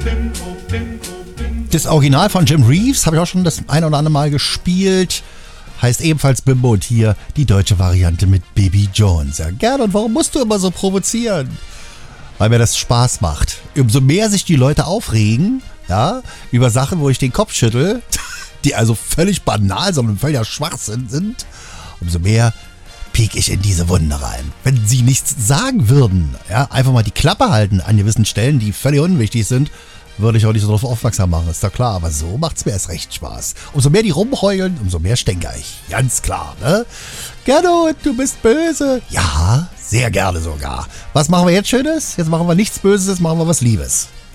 Das Original von Jim Reeves habe ich auch schon das ein oder andere Mal gespielt. Heißt ebenfalls Bimbo und hier die deutsche Variante mit Baby Jones. Ja, gerne. Und warum musst du immer so provozieren? Weil mir das Spaß macht. Umso mehr sich die Leute aufregen, ja, über Sachen, wo ich den Kopf schüttel, die also völlig banal, sondern völliger Schwachsinn sind, umso mehr piek ich in diese Wunde rein. Wenn sie nichts sagen würden, ja, einfach mal die Klappe halten an gewissen Stellen, die völlig unwichtig sind, würde ich auch nicht so darauf aufmerksam machen, ist doch klar. Aber so macht's mir erst recht Spaß. Umso mehr die rumheulen, umso mehr stänker ich. Ganz klar, ne? Gernot, du bist böse. Ja, sehr gerne sogar. Was machen wir jetzt Schönes? Jetzt machen wir nichts Böses, jetzt machen wir was Liebes.